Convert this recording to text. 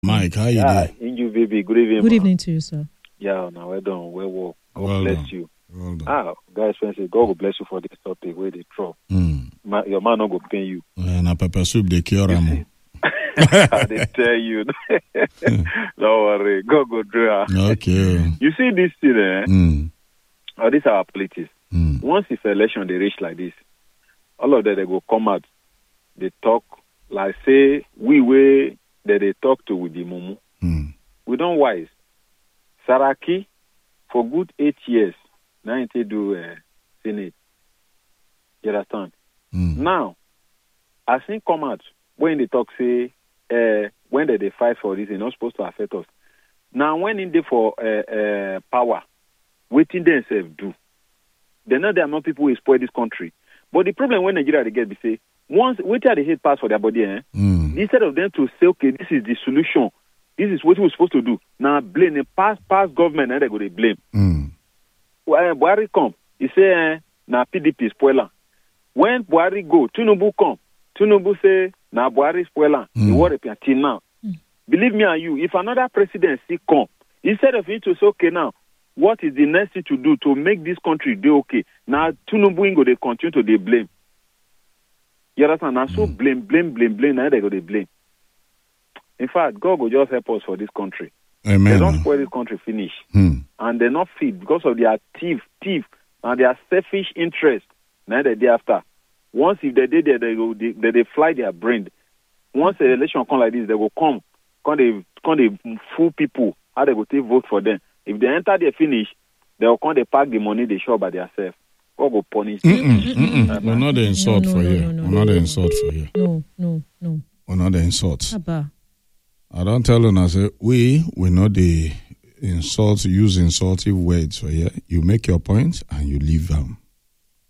Mike, how you doing? Inju baby, good evening. Good evening to you, sir. Yeah, now well done, well work. God Well bless done. you. Well done. Guys, friends, God will bless you for this topic where they drop. Your man not go pay you. Na pepper soup they cure am. They tell you. Don't worry, God go do it. Okay. You see this thing, these are our politics. Once if election they reach like this, all of them they go come out, they talk like say we that they talk to with the mumu. We don't wise. Saraki for good 8 years now they do Senate. You understand? Now, as he come out when they talk say when they fight for this, they're not supposed to affect us. Now when in there for power, waiting themselves do. They know there are not people who spoil this country. But the problem when Nigeria they get be say once wait till they hate pass for their body, instead of them to say, okay, this is the solution, this is what we're supposed to do. Now blame the past government, and they go to blame. Buhari come, he say na PDP spoiler. When Buhari go, Tinubu come. Tinubu say na Buhari spoiler. The war till now. Believe me and you, if another president still come, instead of him to say, okay, now what is the next thing to do to make this country do okay? Now Tinubu go they continue to they blame. You understand? Now so blame. Now they go they blame. In fact, God will just help us for this country. Amen. They don't spoil this country finish. And they're not fit because of their thief and their selfish interest. Now they after. Once if they did they fly their brain. Once the election come like this, they will come they fool people. How they go take vote for them. If they enter they finish, they will come they pack the money they show by themselves. God will punish them. We're not the insult for you. We're not the insult for you. No. We're not the insult. Abba. I don't tell you, I say, we're not the insult, use insultive words for you. You make your point and you leave them.